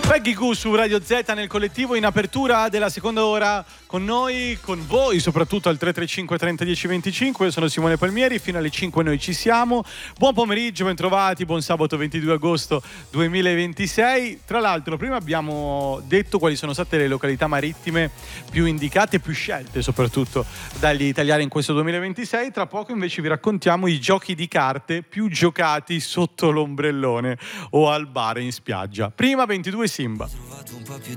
Peggy Goo su Radio Z nel collettivo in apertura della seconda ora con noi, con voi, soprattutto al 335 30 10 25. Io sono Simone Palmieri, fino alle 5 noi ci siamo. Buon pomeriggio, bentrovati, buon sabato 22 agosto 2026. Tra l'altro, prima abbiamo detto quali sono state le località marittime più indicate, più scelte soprattutto dagli italiani in questo 2026. Tra poco invece vi raccontiamo i giochi di carte più giocati sotto l'ombrellone o al bar in spiaggia. Prima 22 Simba.